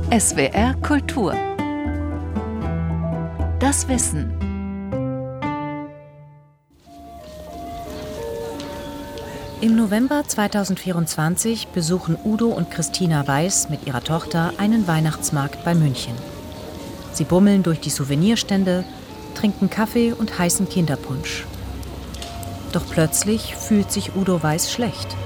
SWR Kultur. Das Wissen. Im November 2024 besuchen Udo und Christina Weiß mit ihrer Tochter einen Weihnachtsmarkt bei München. Sie bummeln durch die Souvenirstände, trinken Kaffee und heißen Kinderpunsch. Doch plötzlich fühlt sich Udo Weiß schlecht.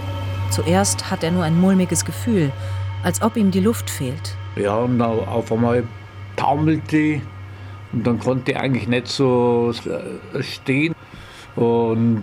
Zuerst hat er nur ein mulmiges Gefühl, als ob ihm die Luft fehlt. Ja, und auf einmal taumelte und dann konnte ich eigentlich nicht so stehen und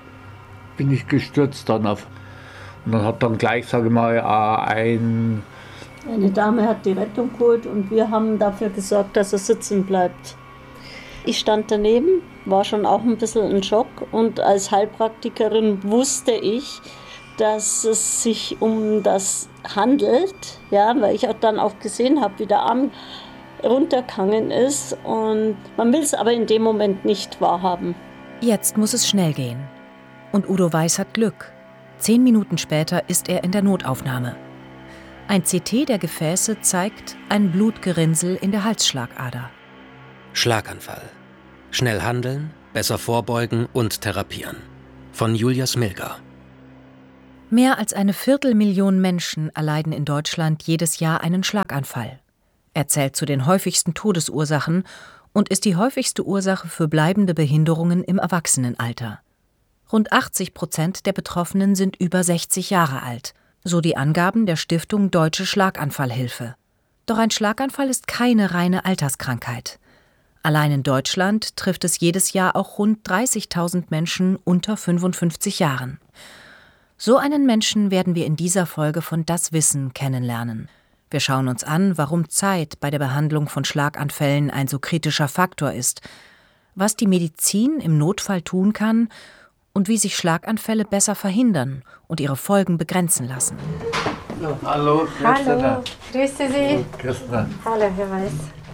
bin ich gestürzt dann auf. Und dann hat dann gleich, sage ich mal, eine Dame hat die Rettung geholt und wir haben dafür gesorgt, dass er sitzen bleibt. Ich stand daneben, war schon auch ein bisschen in Schock und als Heilpraktikerin wusste ich, dass es sich um das handelt, ja, weil ich dann auch gesehen habe, wie der Arm runtergegangen ist und man will es aber in dem Moment nicht wahrhaben. Jetzt muss es schnell gehen. Und Udo Weiß hat Glück. 10 Minuten später ist er in der Notaufnahme. Ein CT der Gefäße zeigt ein Blutgerinnsel in der Halsschlagader. Schlaganfall. Schnell handeln, besser vorbeugen und therapieren. Von Julia Smilger. Mehr als 250.000 Menschen erleiden in Deutschland jedes Jahr einen Schlaganfall. Er zählt zu den häufigsten Todesursachen und ist die häufigste Ursache für bleibende Behinderungen im Erwachsenenalter. Rund 80% der Betroffenen sind über 60 Jahre alt, so die Angaben der Stiftung Deutsche Schlaganfallhilfe. Doch ein Schlaganfall ist keine reine Alterskrankheit. Allein in Deutschland trifft es jedes Jahr auch rund 30.000 Menschen unter 55 Jahren. So einen Menschen werden wir in dieser Folge von Das Wissen kennenlernen. Wir schauen uns an, warum Zeit bei der Behandlung von Schlaganfällen ein so kritischer Faktor ist, was die Medizin im Notfall tun kann und wie sich Schlaganfälle besser verhindern und ihre Folgen begrenzen lassen. Hallo, Hallo, grüße Sie. Christina. Hallo, Herr Weiß.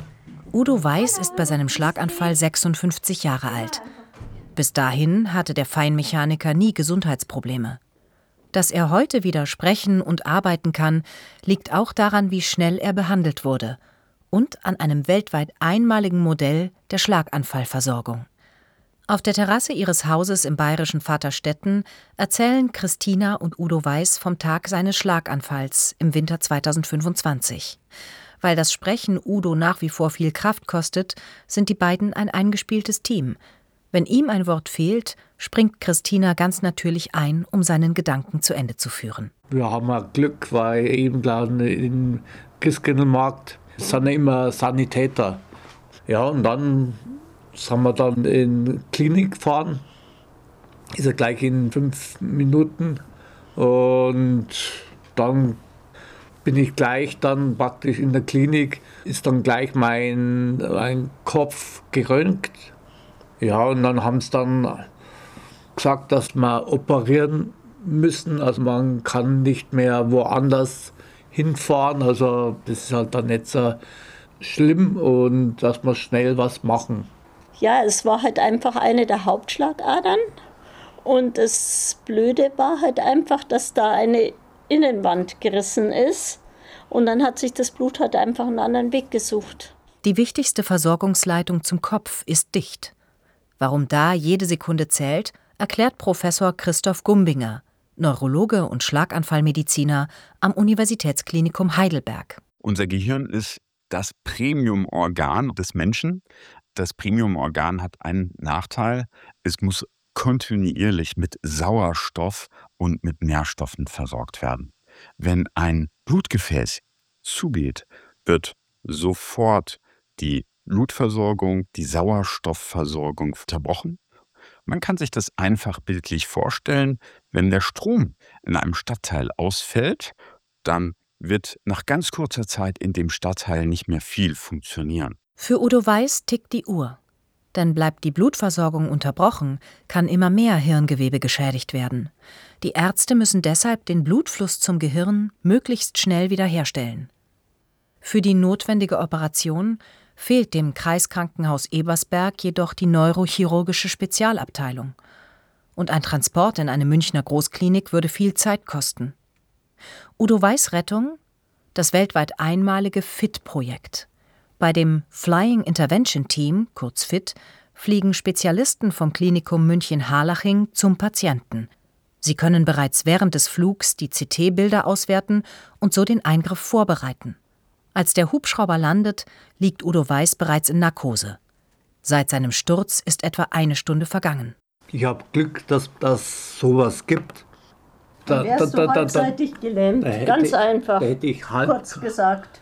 Udo Weiß ist bei seinem Schlaganfall 56 Jahre alt. Bis dahin hatte der Feinmechaniker nie Gesundheitsprobleme. Dass er heute wieder sprechen und arbeiten kann, liegt auch daran, wie schnell er behandelt wurde und an einem weltweit einmaligen Modell der Schlaganfallversorgung. Auf der Terrasse ihres Hauses im bayerischen Vaterstetten erzählen Christina und Udo Weiß vom Tag seines Schlaganfalls im Winter 2025. Weil das Sprechen Udo nach wie vor viel Kraft kostet, sind die beiden ein eingespieltes Team. Wenn ihm ein Wort fehlt, springt Christina ganz natürlich ein, um seinen Gedanken zu Ende zu führen. Wir haben ja Glück, weil eben gerade im Christkindlmarkt sind ja immer Sanitäter. Ja, und dann sind wir dann in die Klinik gefahren. Ist ja gleich in 5 Minuten. Und dann bin ich gleich dann praktisch in der Klinik, ist dann gleich mein Kopf geröntgt. Ja, und dann haben sie dann gesagt, dass wir operieren müssen. Also man kann nicht mehr woanders hinfahren. Also das ist halt dann nicht so schlimm und dass wir schnell was machen. Ja, es war halt einfach eine der Hauptschlagadern und das Blöde war halt einfach, dass da eine Innenwand gerissen ist und dann hat sich das Blut halt einfach einen anderen Weg gesucht. Die wichtigste Versorgungsleitung zum Kopf ist dicht. Warum da jede Sekunde zählt, erklärt Professor Christoph Gumbinger, Neurologe und Schlaganfallmediziner am Universitätsklinikum Heidelberg. Unser Gehirn ist das Premium-Organ des Menschen. Das Premium-Organ hat einen Nachteil. Es muss kontinuierlich mit Sauerstoff und mit Nährstoffen versorgt werden. Wenn ein Blutgefäß zugeht, wird sofort die Blutversorgung, die Sauerstoffversorgung unterbrochen. Man kann sich das einfach bildlich vorstellen, wenn der Strom in einem Stadtteil ausfällt, dann wird nach ganz kurzer Zeit in dem Stadtteil nicht mehr viel funktionieren. Für Udo Weiß tickt die Uhr. Denn bleibt die Blutversorgung unterbrochen, kann immer mehr Hirngewebe geschädigt werden. Die Ärzte müssen deshalb den Blutfluss zum Gehirn möglichst schnell wiederherstellen. Für die notwendige Operation fehlt dem Kreiskrankenhaus Ebersberg jedoch die neurochirurgische Spezialabteilung. Und ein Transport in eine Münchner Großklinik würde viel Zeit kosten. Udo Weiß' Rettung? das weltweit einmalige FIT-Projekt. Bei dem Flying Intervention Team, kurz FIT, fliegen Spezialisten vom Klinikum München-Harlaching zum Patienten. Sie können bereits während des Flugs die CT-Bilder auswerten und so den Eingriff vorbereiten. Als der Hubschrauber landet, liegt Udo Weiß bereits in Narkose. Seit seinem Sturz ist etwa 1 Stunde vergangen. Ich habe Glück, dass das sowas gibt. Dann wärst du halbseitig gelähmt, ganz einfach, da hätte ich kurz gesagt.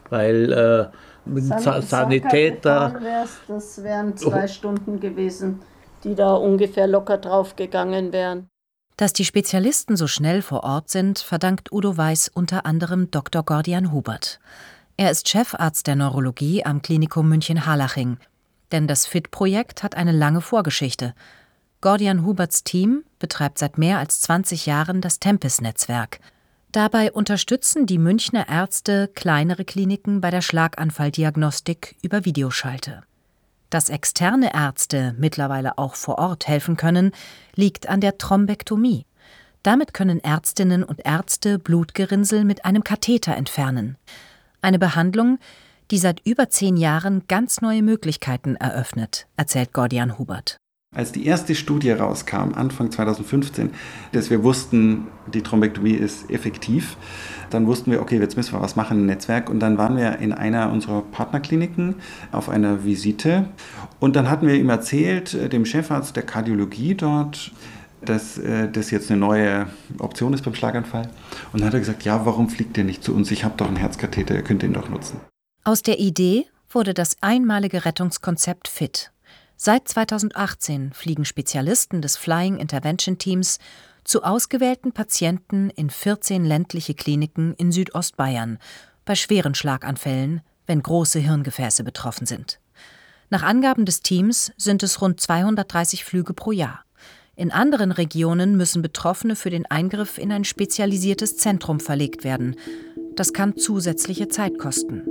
Weil mit Sanitäter... Das wären 2 Stunden gewesen, die da ungefähr locker draufgegangen wären. Dass die Spezialisten so schnell vor Ort sind, verdankt Udo Weiß unter anderem Dr. Gordian Hubert. Er ist Chefarzt der Neurologie am Klinikum München-Harlaching. Denn das FIT-Projekt hat eine lange Vorgeschichte. Gordian Huberts Team betreibt seit mehr als 20 Jahren das Tempus-Netzwerk. Dabei unterstützen die Münchner Ärzte kleinere Kliniken bei der Schlaganfalldiagnostik über Videoschalte. Dass externe Ärzte mittlerweile auch vor Ort helfen können, liegt an der Thrombektomie. Damit können Ärztinnen und Ärzte Blutgerinnsel mit einem Katheter entfernen. Eine Behandlung, die seit über 10 Jahren ganz neue Möglichkeiten eröffnet, erzählt Gordian Hubert. Als die erste Studie rauskam, Anfang 2015, dass wir wussten, die Thrombektomie ist effektiv, dann wussten wir, okay, jetzt müssen wir was machen im Netzwerk. Und dann waren wir in einer unserer Partnerkliniken auf einer Visite. Und dann hatten wir ihm erzählt, dem Chefarzt der Kardiologie dort, dass das jetzt eine neue Option ist beim Schlaganfall. Und dann hat er gesagt, ja, warum fliegt ihr nicht zu uns? Ich habe doch einen Herzkatheter, ihr könnt den doch nutzen. Aus der Idee wurde das einmalige Rettungskonzept FIT. Seit 2018 fliegen Spezialisten des Flying Intervention Teams zu ausgewählten Patienten in 14 ländliche Kliniken in Südostbayern bei schweren Schlaganfällen, wenn große Hirngefäße betroffen sind. Nach Angaben des Teams sind es rund 230 Flüge pro Jahr. In anderen Regionen müssen Betroffene für den Eingriff in ein spezialisiertes Zentrum verlegt werden. Das kann zusätzliche Zeit kosten.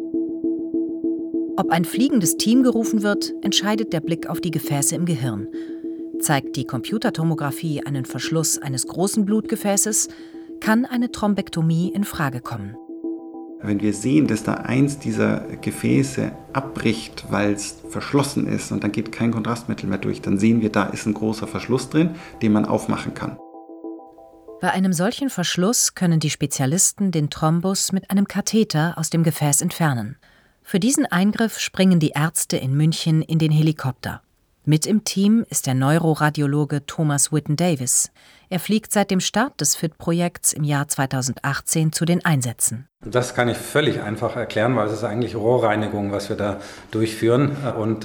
Ob ein fliegendes Team gerufen wird, entscheidet der Blick auf die Gefäße im Gehirn. Zeigt die Computertomographie einen Verschluss eines großen Blutgefäßes, kann eine Thrombektomie in Frage kommen. Wenn wir sehen, dass da eins dieser Gefäße abbricht, weil es verschlossen ist und dann geht kein Kontrastmittel mehr durch, dann sehen wir, da ist ein großer Verschluss drin, den man aufmachen kann. Bei einem solchen Verschluss können die Spezialisten den Thrombus mit einem Katheter aus dem Gefäß entfernen. Für diesen Eingriff springen die Ärzte in München in den Helikopter. Mit im Team ist der Neuroradiologe Thomas Whitten-Davis. Er fliegt seit dem Start des FIT-Projekts im Jahr 2018 zu den Einsätzen. Das kann ich völlig einfach erklären, weil es ist eigentlich Rohrreinigung, was wir da durchführen. Und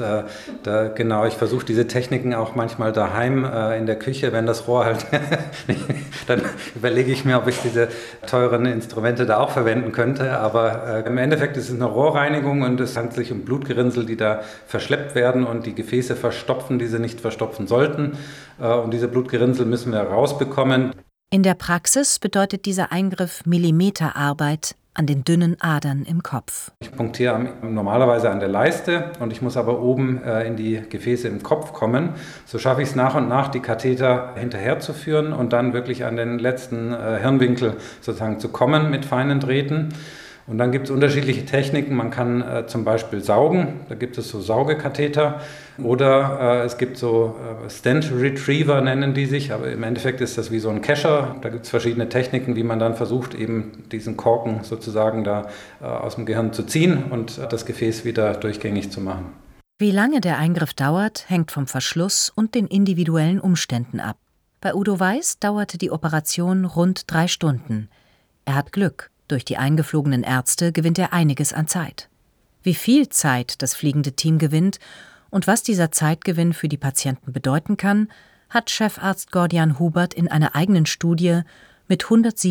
ich versuche diese Techniken auch manchmal daheim in der Küche, wenn das Rohr halt, dann überlege ich mir, ob ich diese teuren Instrumente da auch verwenden könnte. Aber im Endeffekt ist es eine Rohrreinigung und es handelt sich um Blutgerinnsel, die da verschleppt werden und die Gefäße verstopfen, die sie nicht verstopfen sollten. Und diese Blutgerinnsel müssen wir rausbekommen. In der Praxis bedeutet dieser Eingriff Millimeterarbeit an den dünnen Adern im Kopf. Ich punktiere normalerweise an der Leiste und ich muss aber oben in die Gefäße im Kopf kommen. So schaffe ich es nach und nach, die Katheter hinterherzuführen und dann wirklich an den letzten Hirnwinkel sozusagen zu kommen mit feinen Drähten. Und dann gibt es unterschiedliche Techniken. Man kann zum Beispiel saugen, da gibt es so Saugekatheter. Oder es gibt so Stent Retriever, nennen die sich. Aber im Endeffekt ist das wie so ein Kescher. Da gibt es verschiedene Techniken, wie man dann versucht, eben diesen Korken sozusagen da aus dem Gehirn zu ziehen und das Gefäß wieder durchgängig zu machen. Wie lange der Eingriff dauert, hängt vom Verschluss und den individuellen Umständen ab. Bei Udo Weiß dauerte die Operation rund 3 Stunden. Er hat Glück. Durch die eingeflogenen Ärzte gewinnt er einiges an Zeit. Wie viel Zeit das fliegende Team gewinnt und was dieser Zeitgewinn für die Patienten bedeuten kann, hat Chefarzt Gordian Hubert in einer eigenen Studie mit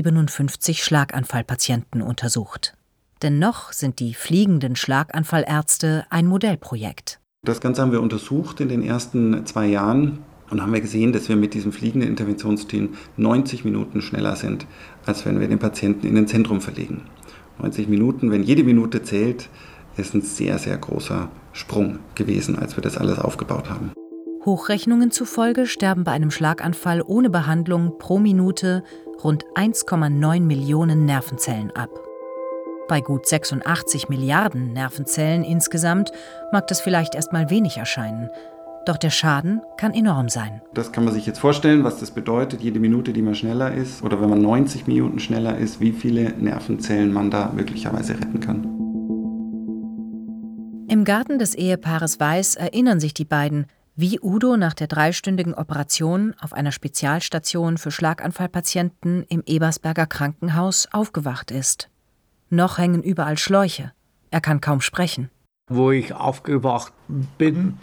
157 Schlaganfallpatienten untersucht. Denn noch sind die fliegenden Schlaganfallärzte ein Modellprojekt. Das Ganze haben wir untersucht in den ersten 2 Jahren. Und haben wir gesehen, dass wir mit diesem fliegenden Interventionsteam 90 Minuten schneller sind, als wenn wir den Patienten in ein Zentrum verlegen. 90 Minuten, wenn jede Minute zählt, ist ein sehr, sehr großer Sprung gewesen, als wir das alles aufgebaut haben. Hochrechnungen zufolge sterben bei einem Schlaganfall ohne Behandlung pro Minute rund 1,9 Millionen Nervenzellen ab. Bei gut 86 Milliarden Nervenzellen insgesamt mag das vielleicht erst mal wenig erscheinen. Doch der Schaden kann enorm sein. Das kann man sich jetzt vorstellen, was das bedeutet, jede Minute, die man schneller ist, oder wenn man 90 Minuten schneller ist, wie viele Nervenzellen man da möglicherweise retten kann. Im Garten des Ehepaares Weiß erinnern sich die beiden, wie Udo nach der 3-stündigen Operation auf einer Spezialstation für Schlaganfallpatienten im Ebersberger Krankenhaus aufgewacht ist. Noch hängen überall Schläuche. Er kann kaum sprechen. Wo ich aufgewacht bin,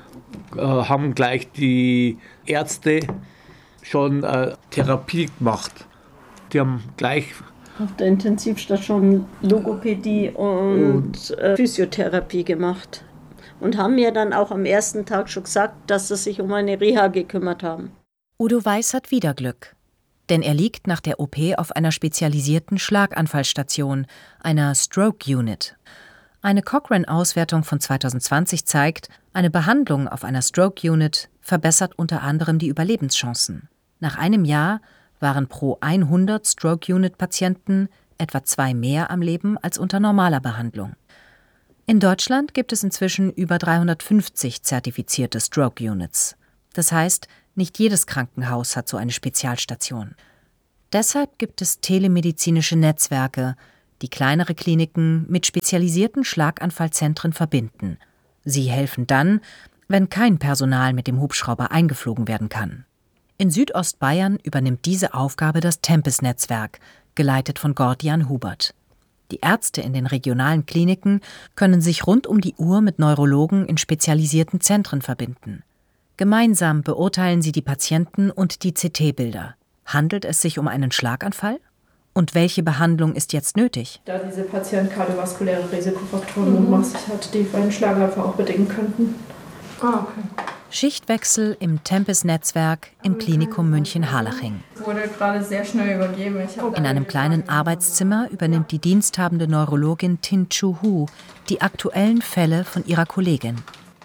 haben gleich die Ärzte schon Therapie gemacht. Die haben gleich auf der Intensivstation Logopädie und Physiotherapie gemacht. Und haben mir dann auch am ersten Tag schon gesagt, dass sie sich um eine Reha gekümmert haben. Udo Weiß hat wieder Glück. Denn er liegt nach der OP auf einer spezialisierten Schlaganfallstation, einer Stroke Unit. Eine Cochrane-Auswertung von 2020 zeigt, eine Behandlung auf einer Stroke Unit verbessert unter anderem die Überlebenschancen. Nach einem Jahr waren pro 100 Stroke Unit-Patienten etwa 2 mehr am Leben als unter normaler Behandlung. In Deutschland gibt es inzwischen über 350 zertifizierte Stroke Units. Das heißt, nicht jedes Krankenhaus hat so eine Spezialstation. Deshalb gibt es telemedizinische Netzwerke, die kleinere Kliniken mit spezialisierten Schlaganfallzentren verbinden. Sie helfen dann, wenn kein Personal mit dem Hubschrauber eingeflogen werden kann. In Südostbayern übernimmt diese Aufgabe das Tempes-Netzwerk, geleitet von Gord-Jan Hubert. Die Ärzte in den regionalen Kliniken können sich rund um die Uhr mit Neurologen in spezialisierten Zentren verbinden. Gemeinsam beurteilen sie die Patienten und die CT-Bilder. Handelt es sich um einen Schlaganfall? Und welche Behandlung ist jetzt nötig? Da diese Patienten kardiovaskuläre Risikofaktoren und Mastig hat, die einen Schlaganfall auch bedingen könnten. Okay. Schichtwechsel im Tempes-Netzwerk im Klinikum München-Harlaching. Wurde gerade sehr schnell übergeben. In einem kleinen Arbeitszimmer übernimmt die diensthabende Neurologin Tin-Chu Hu die aktuellen Fälle von ihrer Kollegin.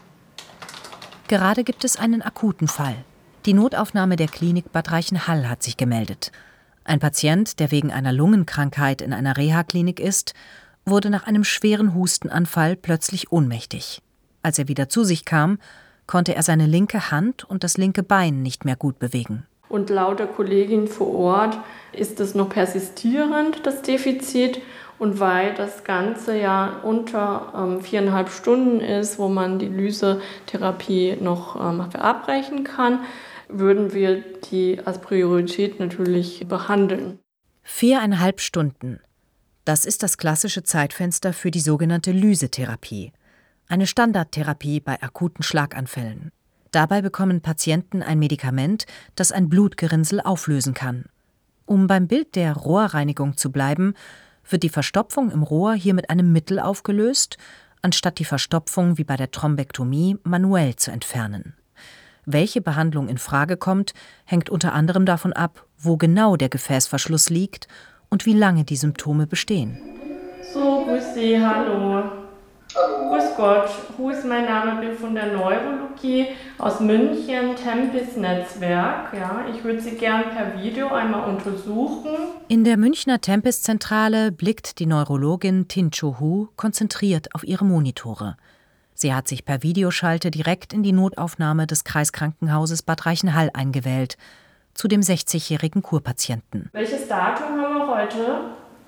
Gerade gibt es einen akuten Fall. Die Notaufnahme der Klinik Bad Reichenhall hat sich gemeldet. Ein Patient, der wegen einer Lungenkrankheit in einer Reha-Klinik ist, wurde nach einem schweren Hustenanfall plötzlich ohnmächtig. Als er wieder zu sich kam, konnte er seine linke Hand und das linke Bein nicht mehr gut bewegen. Und laut der Kollegin vor Ort ist es noch persistierend, das Defizit. Und weil das Ganze ja unter 4,5 Stunden ist, wo man die Lysetherapie noch verabreichen kann, würden wir die als Priorität natürlich behandeln. 4,5 Stunden. Das ist das klassische Zeitfenster für die sogenannte Lysetherapie. Eine Standardtherapie bei akuten Schlaganfällen. Dabei bekommen Patienten ein Medikament, das ein Blutgerinnsel auflösen kann. Um beim Bild der Rohrreinigung zu bleiben, wird die Verstopfung im Rohr hier mit einem Mittel aufgelöst, anstatt die Verstopfung wie bei der Thrombektomie manuell zu entfernen. Welche Behandlung in Frage kommt, hängt unter anderem davon ab, wo genau der Gefäßverschluss liegt und wie lange die Symptome bestehen. So, grüß Sie, hallo. Hallo. Grüß Gott, Hu ist mein Name, bin von der Neurologie aus München, Tempes-Netzwerk. Ja, ich würde Sie gern per Video einmal untersuchen. In der Münchner Tempes-Zentrale blickt die Neurologin Tin-Chu Hu konzentriert auf ihre Monitore. Sie hat sich per Videoschalte direkt in die Notaufnahme des Kreiskrankenhauses Bad Reichenhall eingewählt, zu dem 60-jährigen Kurpatienten. Welches Datum haben wir heute?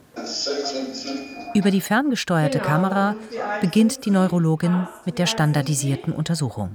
Über die ferngesteuerte Kamera beginnt die Neurologin mit der standardisierten Untersuchung.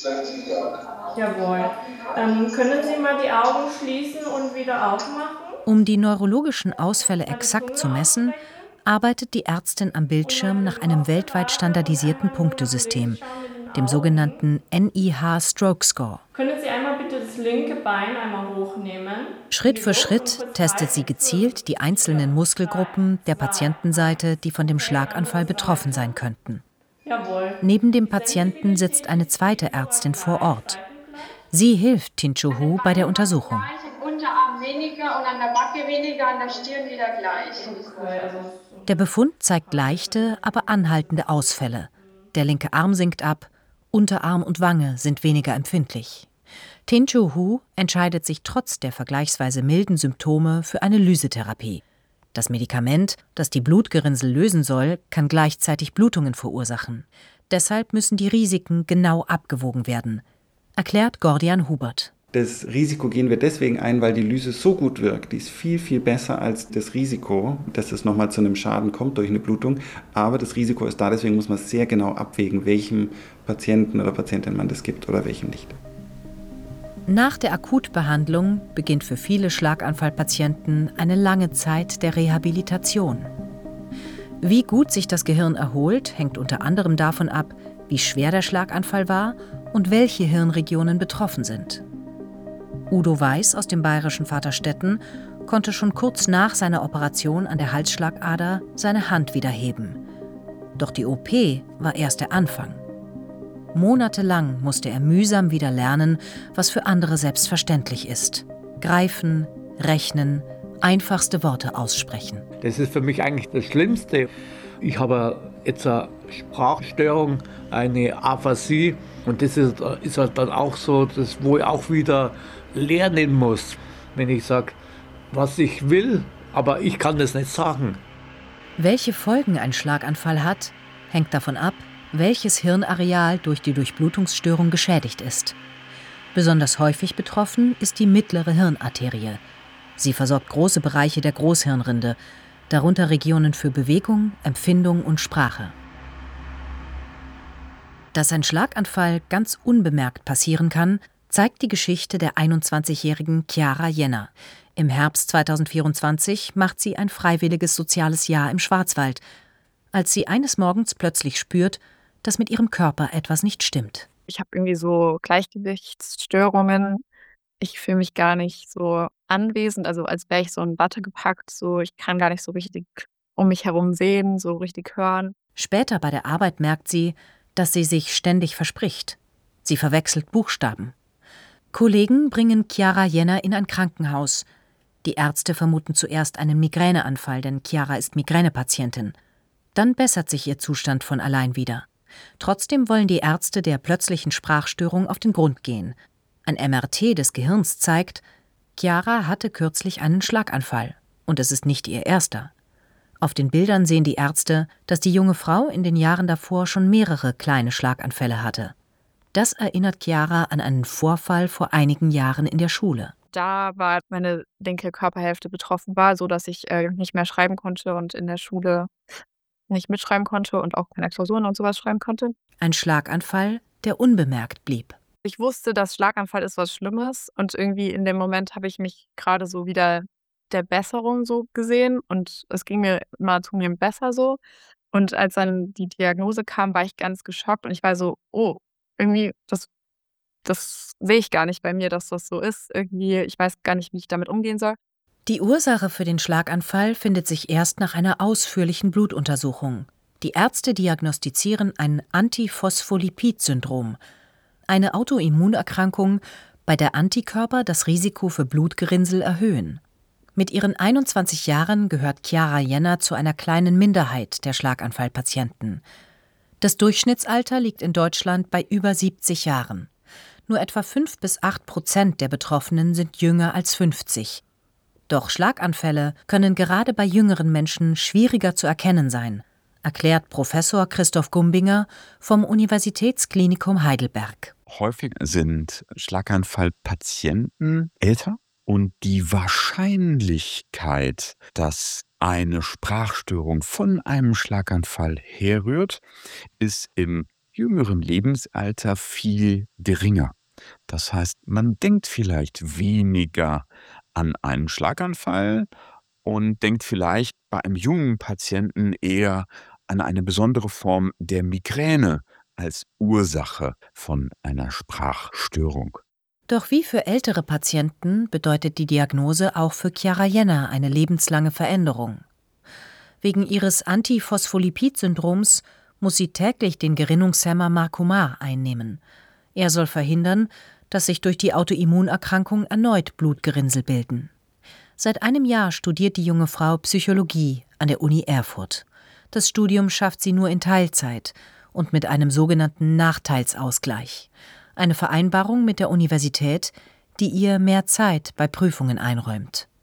Jawohl. Können Sie mal die Augen schließen und wieder aufmachen? Um die neurologischen Ausfälle exakt zu messen, arbeitet die Ärztin am Bildschirm nach einem weltweit standardisierten Punktesystem, dem sogenannten NIH Stroke Score. Können Sie einmal bitte das linke Bein einmal hochnehmen? Schritt für Schritt testet sie gezielt die einzelnen Muskelgruppen der Patientenseite, die von dem Schlaganfall betroffen sein könnten. Jawohl. Neben dem Patienten sitzt eine zweite Ärztin vor Ort. Sie hilft Tin-Chu Hu bei der Untersuchung. Unterarm weniger und an der Backe weniger, an der Stirn wieder gleich. Der Befund zeigt leichte, aber anhaltende Ausfälle. Der linke Arm sinkt ab, Unterarm und Wange sind weniger empfindlich. Tin-Chu Hu entscheidet sich trotz der vergleichsweise milden Symptome für eine Lysetherapie. Das Medikament, das die Blutgerinnsel lösen soll, kann gleichzeitig Blutungen verursachen. Deshalb müssen die Risiken genau abgewogen werden, erklärt Gordian Hubert. Das Risiko gehen wir deswegen ein, weil die Lyse so gut wirkt. Die ist viel, viel besser als das Risiko, dass es nochmal zu einem Schaden kommt durch eine Blutung. Aber das Risiko ist da, deswegen muss man sehr genau abwägen, welchem Patienten oder Patientin man das gibt oder welchem nicht. Nach der Akutbehandlung beginnt für viele Schlaganfallpatienten eine lange Zeit der Rehabilitation. Wie gut sich das Gehirn erholt, hängt unter anderem davon ab, wie schwer der Schlaganfall war und welche Hirnregionen betroffen sind. Udo Weiß aus dem bayerischen Vaterstetten konnte schon kurz nach seiner Operation an der Halsschlagader seine Hand wieder heben. Doch die OP war erst der Anfang. Monatelang musste er mühsam wieder lernen, was für andere selbstverständlich ist. Greifen, rechnen, einfachste Worte aussprechen. Das ist für mich eigentlich das Schlimmste. Ich habe jetzt eine Sprachstörung, eine Aphasie. Und das ist halt dann auch so, das, wo ich auch wieder lernen muss. Wenn ich sage, was ich will, aber ich kann das nicht sagen. Welche Folgen ein Schlaganfall hat, hängt davon ab, welches Hirnareal durch die Durchblutungsstörung geschädigt ist. Besonders häufig betroffen ist die mittlere Hirnarterie. Sie versorgt große Bereiche der Großhirnrinde, darunter Regionen für Bewegung, Empfindung und Sprache. Dass ein Schlaganfall ganz unbemerkt passieren kann, zeigt die Geschichte der 21-jährigen Chiara Jenner. Im Herbst 2024 macht sie ein freiwilliges soziales Jahr im Schwarzwald, als sie eines Morgens plötzlich spürt, dass mit ihrem Körper etwas nicht stimmt. Ich habe irgendwie so Gleichgewichtsstörungen. Ich fühle mich gar nicht so anwesend, also als wäre ich so in Watte gepackt. So, ich kann gar nicht so richtig um mich herum sehen, so richtig hören. Später bei der Arbeit merkt sie, dass sie sich ständig verspricht. Sie verwechselt Buchstaben. Kollegen bringen Chiara Jenner in ein Krankenhaus. Die Ärzte vermuten zuerst einen Migräneanfall, denn Chiara ist Migränepatientin. Dann bessert sich ihr Zustand von allein wieder. Trotzdem wollen die Ärzte der plötzlichen Sprachstörung auf den Grund gehen. Ein MRT des Gehirns zeigt, Chiara hatte kürzlich einen Schlaganfall. Und es ist nicht ihr erster. Auf den Bildern sehen die Ärzte, dass die junge Frau in den Jahren davor schon mehrere kleine Schlaganfälle hatte. Das erinnert Chiara an einen Vorfall vor einigen Jahren in der Schule. Da war meine linke Körperhälfte betroffen war, so dass ich nicht mehr schreiben konnte und in der Schule nicht mitschreiben konnte und auch keine Klausuren und sowas schreiben konnte. Ein Schlaganfall, der unbemerkt blieb. Ich wusste, dass Schlaganfall ist was Schlimmes und irgendwie in dem Moment habe ich mich gerade so wieder der Besserung so gesehen und es ging mir immer zunehmend besser so. Und als dann die Diagnose kam, war ich ganz geschockt und ich war so, oh, irgendwie, das sehe ich gar nicht bei mir, dass das so ist. Irgendwie, ich weiß gar nicht, wie ich damit umgehen soll. Die Ursache für den Schlaganfall findet sich erst nach einer ausführlichen Blutuntersuchung. Die Ärzte diagnostizieren ein Antiphospholipid-Syndrom, eine Autoimmunerkrankung, bei der Antikörper das Risiko für Blutgerinnsel erhöhen. Mit ihren 21 Jahren gehört Chiara Jenner zu einer kleinen Minderheit der Schlaganfallpatienten. Das Durchschnittsalter liegt in Deutschland bei über 70 Jahren. Nur etwa 5-8% der Betroffenen sind jünger als 50. Doch Schlaganfälle können gerade bei jüngeren Menschen schwieriger zu erkennen sein, erklärt Professor Christoph Gumbinger vom Universitätsklinikum Heidelberg. Häufig sind Schlaganfallpatienten älter und die Wahrscheinlichkeit, dass eine Sprachstörung von einem Schlaganfall herrührt, ist im jüngeren Lebensalter viel geringer. Das heißt, man denkt vielleicht weniger an einen Schlaganfall und denkt vielleicht bei einem jungen Patienten eher an eine besondere Form der Migräne als Ursache von einer Sprachstörung. Doch wie für ältere Patienten bedeutet die Diagnose auch für Chiara Jenner eine lebenslange Veränderung. Wegen ihres Antiphospholipid-Syndroms muss sie täglich den Gerinnungshemmer Marcumar einnehmen. Er soll verhindern, dass sich durch die Autoimmunerkrankung erneut Blutgerinnsel bilden. Seit einem Jahr studiert die junge Frau Psychologie an der Uni Erfurt. Das Studium schafft sie nur in Teilzeit und mit einem sogenannten Nachteilsausgleich. Eine Vereinbarung mit der Universität, die ihr mehr Zeit bei Prüfungen einräumt.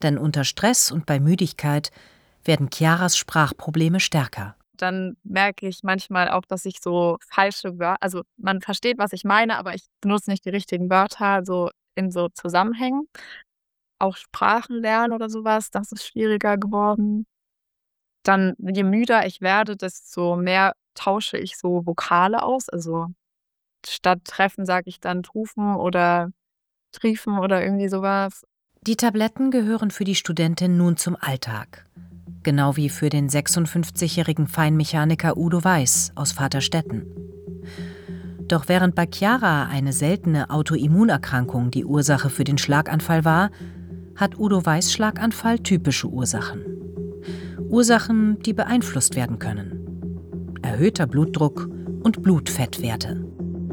Denn unter Stress und bei Müdigkeit werden Chiaras Sprachprobleme stärker. Dann merke ich manchmal auch, dass ich so falsche Wörter, also man versteht, was ich meine, aber ich benutze nicht die richtigen Wörter so in so Zusammenhängen. Auch Sprachen lernen oder sowas, das ist schwieriger geworden. Dann, je müder ich werde, desto mehr tausche ich so Vokale aus. Also statt Treffen sage ich dann Trufen oder Triefen oder irgendwie sowas. Die Tabletten gehören für die Studentin nun zum Alltag. Genau wie für den 56-jährigen Feinmechaniker Udo Weiß aus Vaterstetten. Doch während bei Chiara eine seltene Autoimmunerkrankung die Ursache für den Schlaganfall war, hat Udo Weiß' Schlaganfall typische Ursachen. Ursachen, die beeinflusst werden können. Erhöhter Blutdruck und Blutfettwerte.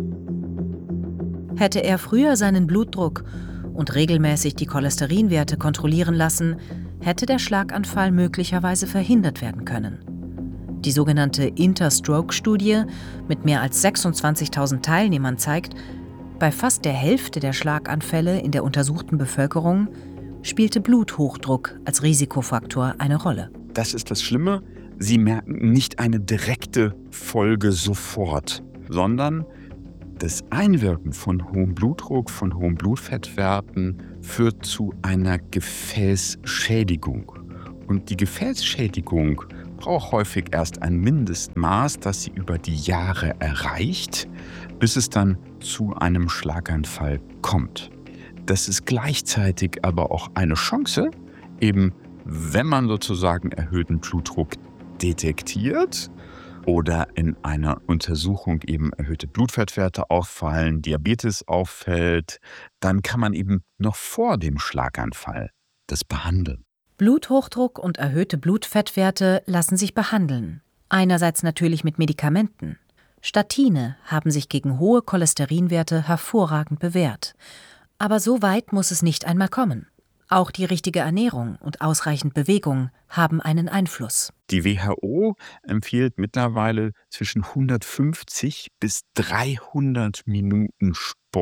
Hätte er früher seinen Blutdruck und regelmäßig die Cholesterinwerte kontrollieren lassen, hätte der Schlaganfall möglicherweise verhindert werden können. Die sogenannte Interstroke-Studie mit mehr als 26.000 Teilnehmern zeigt, bei fast der Hälfte der Schlaganfälle in der untersuchten Bevölkerung spielte Bluthochdruck als Risikofaktor eine Rolle. Das ist das Schlimme. Sie merken nicht eine direkte Folge sofort, sondern das Einwirken von hohem Blutdruck, von hohen Blutfettwerten führt zu einer Gefäßschädigung. Und die Gefäßschädigung braucht häufig erst ein Mindestmaß, das sie über die Jahre erreicht, bis es dann zu einem Schlaganfall kommt. Das ist gleichzeitig aber auch eine Chance, eben wenn man sozusagen erhöhten Blutdruck detektiert oder in einer Untersuchung eben erhöhte Blutfettwerte auffallen, Diabetes auffällt, dann kann man eben noch vor dem Schlaganfall das behandeln. Bluthochdruck und erhöhte Blutfettwerte lassen sich behandeln. Einerseits natürlich mit Medikamenten. Statine haben sich gegen hohe Cholesterinwerte hervorragend bewährt. Aber so weit muss es nicht einmal kommen. Auch die richtige Ernährung und ausreichend Bewegung haben einen Einfluss. Die WHO empfiehlt mittlerweile zwischen 150 bis 300 Minuten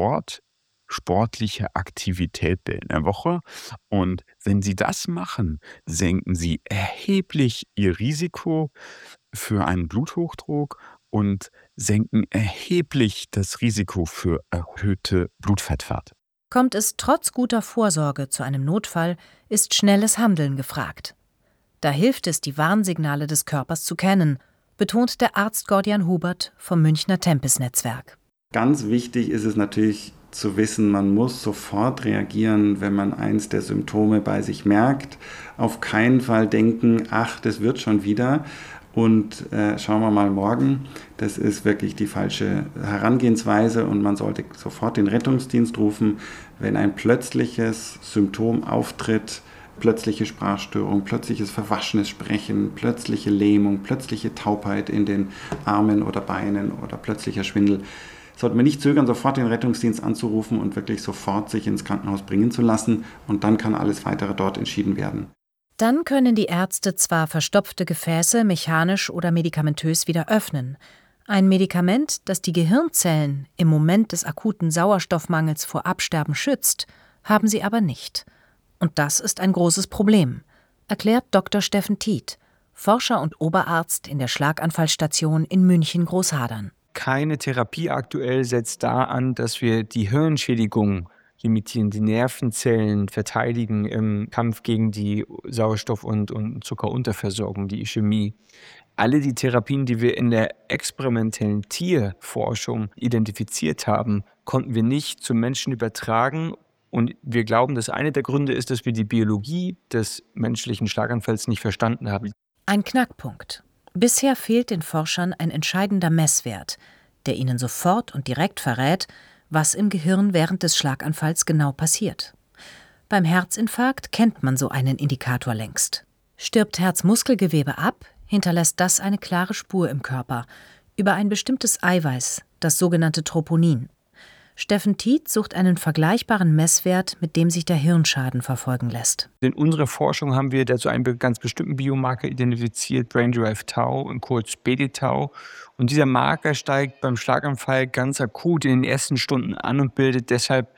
sportliche Aktivität in der Woche. Und wenn Sie das machen, senken Sie erheblich Ihr Risiko für einen Bluthochdruck und senken erheblich das Risiko für erhöhte Blutfettwerte. Kommt es trotz guter Vorsorge zu einem Notfall, ist schnelles Handeln gefragt. Da hilft es, die Warnsignale des Körpers zu kennen, betont der Arzt Gordian Hubert vom Münchner Tempes-Netzwerk. Ganz wichtig ist es natürlich zu wissen, man muss sofort reagieren, wenn man eins der Symptome bei sich merkt. Auf keinen Fall denken, ach, das wird schon wieder. Und schauen wir mal morgen, das ist wirklich die falsche Herangehensweise und man sollte sofort den Rettungsdienst rufen, wenn ein plötzliches Symptom auftritt, plötzliche Sprachstörung, plötzliches verwaschenes Sprechen, plötzliche Lähmung, plötzliche Taubheit in den Armen oder Beinen oder plötzlicher Schwindel. Sollte man nicht zögern, sofort den Rettungsdienst anzurufen und wirklich sofort sich ins Krankenhaus bringen zu lassen und dann kann alles weitere dort entschieden werden. Dann können die Ärzte zwar verstopfte Gefäße mechanisch oder medikamentös wieder öffnen. Ein Medikament, das die Gehirnzellen im Moment des akuten Sauerstoffmangels vor Absterben schützt, haben sie aber nicht. Und das ist ein großes Problem, erklärt Dr. Steffen Tiet, Forscher und Oberarzt in der Schlaganfallstation in München-Großhadern. Keine Therapie aktuell setzt da an, dass wir die Hirnschädigung limitieren, die Nervenzellen verteidigen im Kampf gegen die Sauerstoff- und Zuckerunterversorgung, die Ischämie. Alle die Therapien, die wir in der experimentellen Tierforschung identifiziert haben, konnten wir nicht zum Menschen übertragen. Und wir glauben, dass einer der Gründe ist, dass wir die Biologie des menschlichen Schlaganfalls nicht verstanden haben. Ein Knackpunkt. Bisher fehlt den Forschern ein entscheidender Messwert, der ihnen sofort und direkt verrät, was im Gehirn während des Schlaganfalls genau passiert. Beim Herzinfarkt kennt man so einen Indikator längst. Stirbt Herzmuskelgewebe ab, hinterlässt das eine klare Spur im Körper über ein bestimmtes Eiweiß, das sogenannte Troponin. Steffen Tiet sucht einen vergleichbaren Messwert, mit dem sich der Hirnschaden verfolgen lässt. In unserer Forschung haben wir dazu einen ganz bestimmten Biomarker identifiziert, Brain-Derived Tau, kurz BD-Tau. Und dieser Marker steigt beim Schlaganfall ganz akut in den ersten Stunden an und bildet deshalb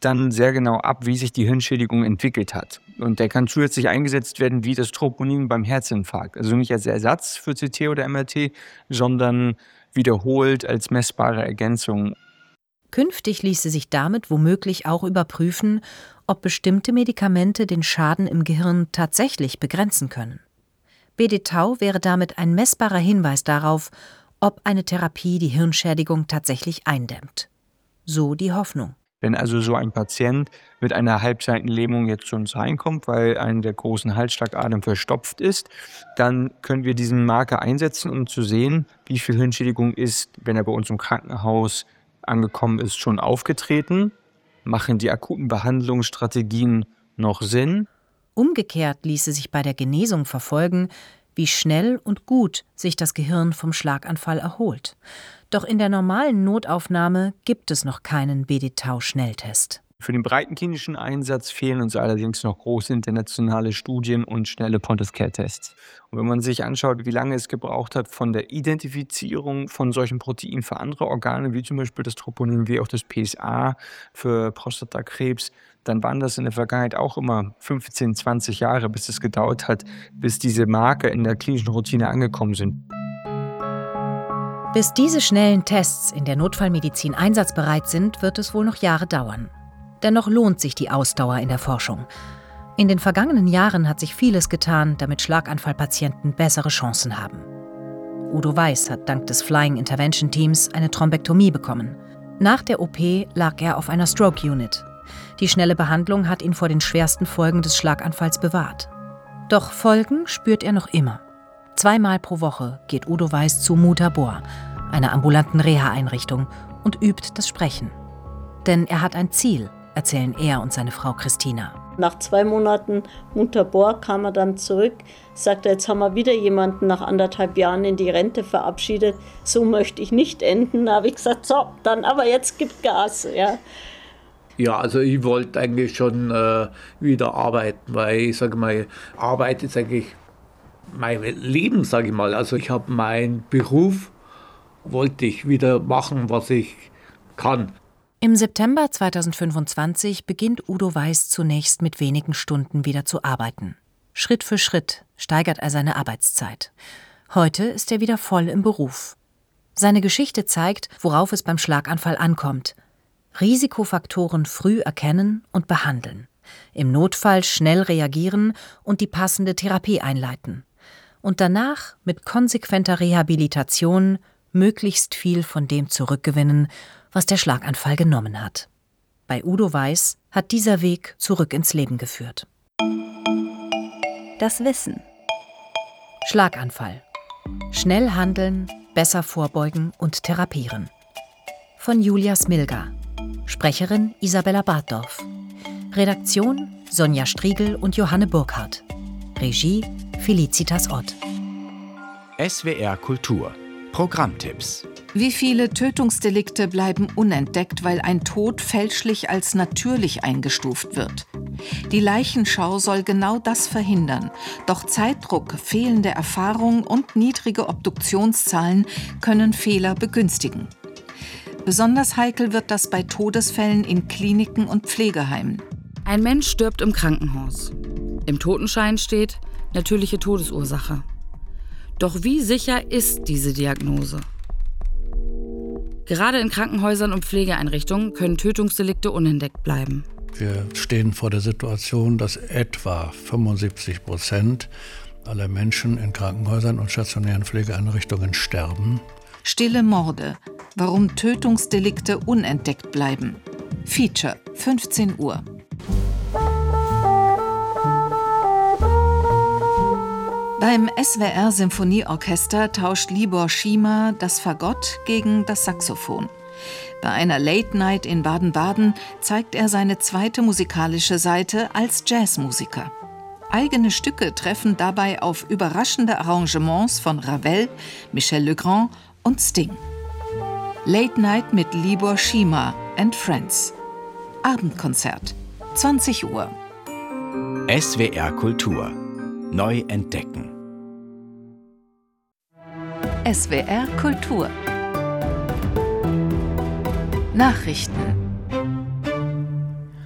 dann sehr genau ab, wie sich die Hirnschädigung entwickelt hat. Und der kann zusätzlich eingesetzt werden wie das Troponin beim Herzinfarkt. Also nicht als Ersatz für CT oder MRT, sondern wiederholt als messbare Ergänzung. Künftig ließe sich damit womöglich auch überprüfen, ob bestimmte Medikamente den Schaden im Gehirn tatsächlich begrenzen können. BD-Tau wäre damit ein messbarer Hinweis darauf, ob eine Therapie die Hirnschädigung tatsächlich eindämmt. So die Hoffnung. Wenn also so ein Patient mit einer Halbseitenlähmung jetzt zu uns reinkommt, weil eine der großen Halsschlagadern verstopft ist, dann können wir diesen Marker einsetzen, um zu sehen, wie viel Hirnschädigung ist, wenn er bei uns im Krankenhaus angekommen ist, schon aufgetreten. Machen die akuten Behandlungsstrategien noch Sinn? Umgekehrt ließe sich bei der Genesung verfolgen, wie schnell und gut sich das Gehirn vom Schlaganfall erholt. Doch in der normalen Notaufnahme gibt es noch keinen BD-Tau-Schnelltest. Für den breiten klinischen Einsatz fehlen uns allerdings noch große internationale Studien und schnelle Point-of-Care-Tests. Und wenn man sich anschaut, wie lange es gebraucht hat von der Identifizierung von solchen Proteinen für andere Organe, wie zum Beispiel das Troponin, wie auch das PSA für Prostatakrebs, dann waren das in der Vergangenheit auch immer 15, 20 Jahre, bis es gedauert hat, bis diese Marker in der klinischen Routine angekommen sind. Bis diese schnellen Tests in der Notfallmedizin einsatzbereit sind, wird es wohl noch Jahre dauern. Dennoch lohnt sich die Ausdauer in der Forschung. In den vergangenen Jahren hat sich vieles getan, damit Schlaganfallpatienten bessere Chancen haben. Udo Weiß hat dank des Flying Intervention Teams eine Thrombektomie bekommen. Nach der OP lag er auf einer Stroke Unit. Die schnelle Behandlung hat ihn vor den schwersten Folgen des Schlaganfalls bewahrt. Doch Folgen spürt er noch immer. 2-mal pro Woche geht Udo Weiß zu Mutabor, einer ambulanten Reha-Einrichtung, und übt das Sprechen. Denn er hat ein Ziel, erzählen er und seine Frau Christina. Nach 2 Monaten Mutabor kam er dann zurück, sagte, jetzt haben wir wieder jemanden nach 1,5 Jahren in die Rente verabschiedet. So möchte ich nicht enden. Da habe ich gesagt, so, dann aber jetzt gibt Gas. Ja. Ja, also ich wollte eigentlich schon wieder arbeiten, weil ich sage mal, Arbeit ist eigentlich mein Leben, sage ich mal. Also ich habe meinen Beruf, wollte ich wieder machen, was ich kann. Im September 2025 beginnt Udo Weiß zunächst mit wenigen Stunden wieder zu arbeiten. Schritt für Schritt steigert er seine Arbeitszeit. Heute ist er wieder voll im Beruf. Seine Geschichte zeigt, worauf es beim Schlaganfall ankommt. Risikofaktoren früh erkennen und behandeln. Im Notfall schnell reagieren und die passende Therapie einleiten. Und danach mit konsequenter Rehabilitation möglichst viel von dem zurückgewinnen, was der Schlaganfall genommen hat. Bei Udo Weiß hat dieser Weg zurück ins Leben geführt. Das Wissen. Schlaganfall. Schnell handeln, besser vorbeugen und therapieren. Von Julia Smilga. Sprecherin Isabella Bartdorf. Redaktion Sonja Striegel und Johanne Burkhardt. Regie Felicitas Ott. SWR Kultur. Programmtipps. Wie viele Tötungsdelikte bleiben unentdeckt, weil ein Tod fälschlich als natürlich eingestuft wird? Die Leichenschau soll genau das verhindern. Doch Zeitdruck, fehlende Erfahrung und niedrige Obduktionszahlen können Fehler begünstigen. Besonders heikel wird das bei Todesfällen in Kliniken und Pflegeheimen. Ein Mensch stirbt im Krankenhaus. Im Totenschein steht natürliche Todesursache. Doch wie sicher ist diese Diagnose? Gerade in Krankenhäusern und Pflegeeinrichtungen können Tötungsdelikte unentdeckt bleiben. Wir stehen vor der Situation, dass etwa 75% aller Menschen in Krankenhäusern und stationären Pflegeeinrichtungen sterben. Stille Morde. Warum Tötungsdelikte unentdeckt bleiben. Feature, 15 Uhr. Beim SWR-Symphonieorchester tauscht Libor Schima das Fagott gegen das Saxophon. Bei einer Late Night in Baden-Baden zeigt er seine zweite musikalische Seite als Jazzmusiker. Eigene Stücke treffen dabei auf überraschende Arrangements von Ravel, Michel Legrand und Sting. Late Night mit Libor Schima and Friends. Abendkonzert, 20 Uhr. SWR Kultur. Neu entdecken. SWR Kultur. Nachrichten.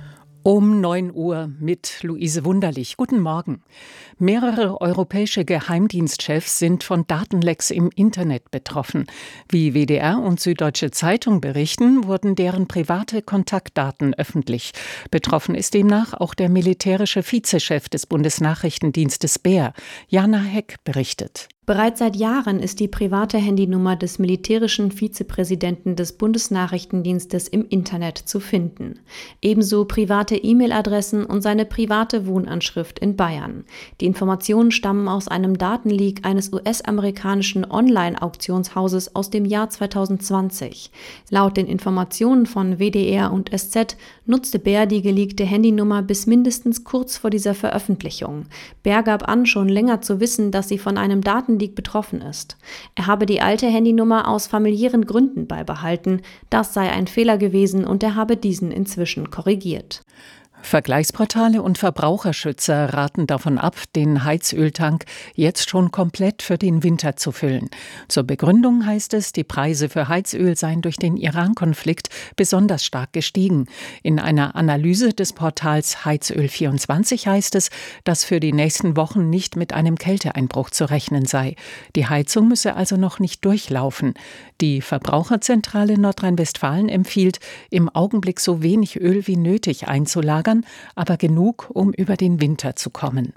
Um 9 Uhr mit Luise Wunderlich. Guten Morgen. Mehrere europäische Geheimdienstchefs sind von Datenlecks im Internet betroffen. Wie WDR und Süddeutsche Zeitung berichten, wurden deren private Kontaktdaten öffentlich. Betroffen ist demnach auch der militärische Vizechef des Bundesnachrichtendienstes BER. Jana Heck berichtet. Bereits seit Jahren ist die private Handynummer des militärischen Vizepräsidenten des Bundesnachrichtendienstes im Internet zu finden. Ebenso private E-Mail-Adressen und seine private Wohnanschrift in Bayern. Die Informationen stammen aus einem Datenleak eines US-amerikanischen Online-Auktionshauses aus dem Jahr 2020. Laut den Informationen von WDR und SZ nutzte BER die geleakte Handynummer bis mindestens kurz vor dieser Veröffentlichung. BER gab an, schon länger zu wissen, dass sie von einem Datenleak betroffen ist. Er habe die alte Handynummer aus familiären Gründen beibehalten. Das sei ein Fehler gewesen und er habe diesen inzwischen korrigiert. Vergleichsportale und Verbraucherschützer raten davon ab, den Heizöltank jetzt schon komplett für den Winter zu füllen. Zur Begründung heißt es, die Preise für Heizöl seien durch den Iran-Konflikt besonders stark gestiegen. In einer Analyse des Portals Heizöl24 heißt es, dass für die nächsten Wochen nicht mit einem Kälteeinbruch zu rechnen sei. Die Heizung müsse also noch nicht durchlaufen. Die Verbraucherzentrale Nordrhein-Westfalen empfiehlt, im Augenblick so wenig Öl wie nötig einzulagern, aber genug, um über den Winter zu kommen.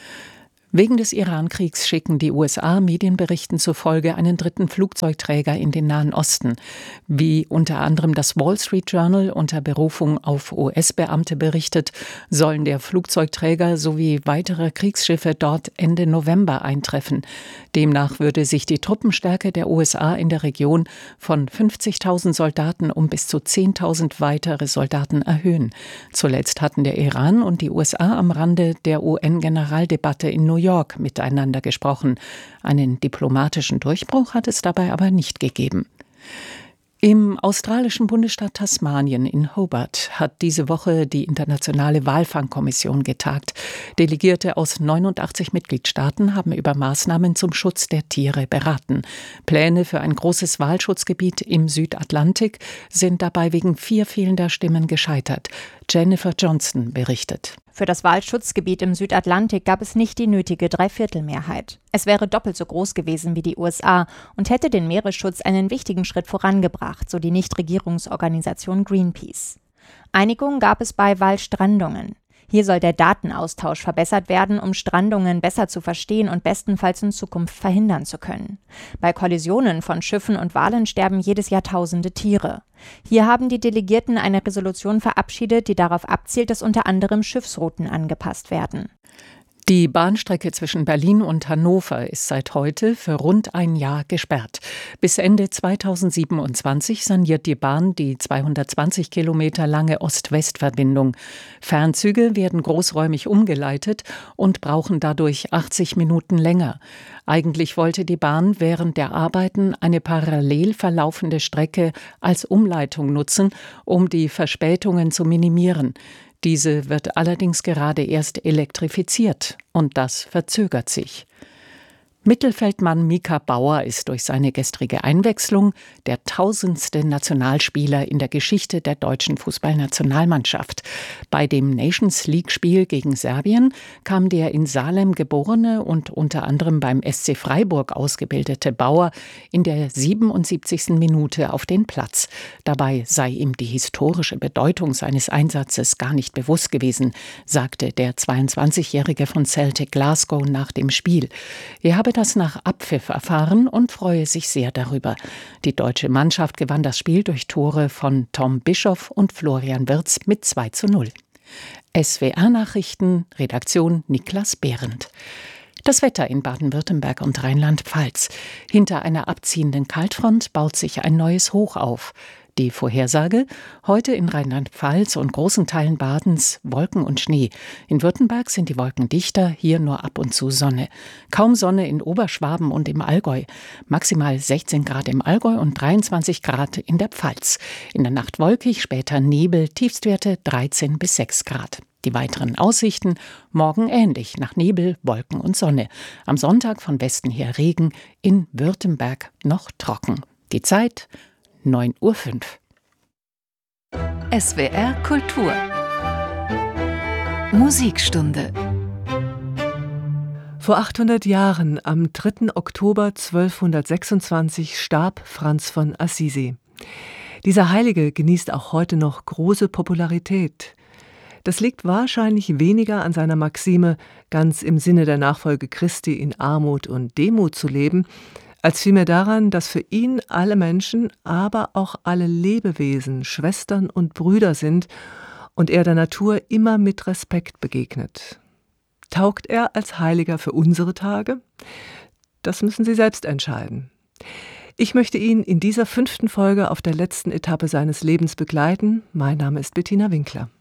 Wegen des Iran-Kriegs schicken die USA Medienberichten zufolge einen dritten Flugzeugträger in den Nahen Osten. Wie unter anderem das Wall Street Journal unter Berufung auf US-Beamte berichtet, sollen der Flugzeugträger sowie weitere Kriegsschiffe dort Ende November eintreffen. Demnach würde sich die Truppenstärke der USA in der Region von 50.000 Soldaten um bis zu 10.000 weitere Soldaten erhöhen. Zuletzt hatten der Iran und die USA am Rande der UN-Generaldebatte in New York miteinander gesprochen. Einen diplomatischen Durchbruch hat es dabei aber nicht gegeben. Im australischen Bundesstaat Tasmanien in Hobart hat diese Woche die Internationale Walfangkommission getagt. Delegierte aus 89 Mitgliedstaaten haben über Maßnahmen zum Schutz der Tiere beraten. Pläne für ein großes Walschutzgebiet im Südatlantik sind dabei wegen 4 fehlender Stimmen gescheitert. Jennifer Johnston berichtet. Für das Walschutzgebiet im Südatlantik gab es nicht die nötige Dreiviertelmehrheit. Es wäre doppelt so groß gewesen wie die USA und hätte den Meeresschutz einen wichtigen Schritt vorangebracht, so die Nichtregierungsorganisation Greenpeace. Einigung gab es bei Walstrandungen. Hier soll der Datenaustausch verbessert werden, um Strandungen besser zu verstehen und bestenfalls in Zukunft verhindern zu können. Bei Kollisionen von Schiffen und Walen sterben jedes Jahr tausende Tiere. Hier haben die Delegierten eine Resolution verabschiedet, die darauf abzielt, dass unter anderem Schiffsrouten angepasst werden. Die Bahnstrecke zwischen Berlin und Hannover ist seit heute für rund ein Jahr gesperrt. Bis Ende 2027 saniert die Bahn die 220 Kilometer lange Ost-West-Verbindung. Fernzüge werden großräumig umgeleitet und brauchen dadurch 80 Minuten länger. Eigentlich wollte die Bahn während der Arbeiten eine parallel verlaufende Strecke als Umleitung nutzen, um die Verspätungen zu minimieren. Diese wird allerdings gerade erst elektrifiziert und das verzögert sich. Mittelfeldmann Mika Bauer ist durch seine gestrige Einwechslung der 1000. Nationalspieler in der Geschichte der deutschen Fußballnationalmannschaft. Bei dem Nations-League-Spiel gegen Serbien kam der in Salem geborene und unter anderem beim SC Freiburg ausgebildete Bauer in der 77. Minute auf den Platz. Dabei sei ihm die historische Bedeutung seines Einsatzes gar nicht bewusst gewesen, sagte der 22-Jährige von Celtic Glasgow nach dem Spiel. Er habe das nach Abpfiff erfahren und freue sich sehr darüber. Die deutsche Mannschaft gewann das Spiel durch Tore von Tom Bischoff und Florian Wirtz mit 2:0. SWR-Nachrichten, Redaktion Niklas Behrendt. Das Wetter in Baden-Württemberg und Rheinland-Pfalz. Hinter einer abziehenden Kaltfront baut sich ein neues Hoch auf. Die Vorhersage: heute in Rheinland-Pfalz und großen Teilen Badens Wolken und Schnee. In Württemberg sind die Wolken dichter, hier nur ab und zu Sonne. Kaum Sonne in Oberschwaben und im Allgäu. Maximal 16 Grad im Allgäu und 23 Grad in der Pfalz. In der Nacht wolkig, später Nebel, Tiefstwerte 13 bis 6 Grad. Die weiteren Aussichten: morgen ähnlich, nach Nebel, Wolken und Sonne. Am Sonntag von Westen her Regen, in Württemberg noch trocken. Die Zeit 9:05 Uhr. SWR Kultur Musikstunde. Vor 800 Jahren, am 3. Oktober 1226, starb Franz von Assisi. Dieser Heilige genießt auch heute noch große Popularität. Das liegt wahrscheinlich weniger an seiner Maxime, ganz im Sinne der Nachfolge Christi in Armut und Demut zu leben, als vielmehr daran, dass für ihn alle Menschen, aber auch alle Lebewesen Schwestern und Brüder sind und er der Natur immer mit Respekt begegnet. Taugt er als Heiliger für unsere Tage? Das müssen Sie selbst entscheiden. Ich möchte ihn in dieser 5. Folge auf der letzten Etappe seines Lebens begleiten. Mein Name ist Bettina Winkler.